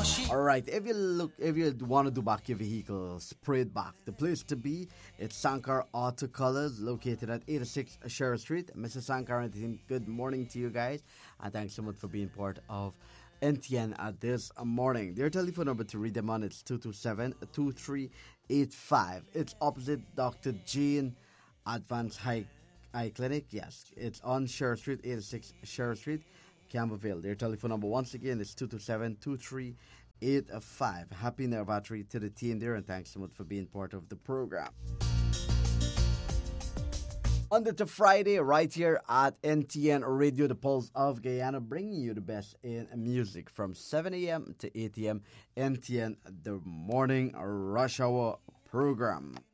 All right, if you want to do back your vehicle, spray it back. The place to be, it's Sankar Auto Colors, located at 86 Sherrill Street. Mrs. Sankar and the team, good morning to you guys, and thanks so much for being part of NTN at this morning. Their telephone number to read them on, it's 227-2385. It's opposite Dr. Jean Advanced Eye Clinic. Yes, it's on Sherrill Street, 86 Sherrill Street, Campbellville. Their telephone number once again is 227-2385. Happy Navaratri to the team there, and thanks so much for being part of the program. On to Friday, right here at NTN Radio, the Pulse of Guyana, bringing you the best in music from 7 a.m. to 8 a.m. NTN, the morning rush hour program.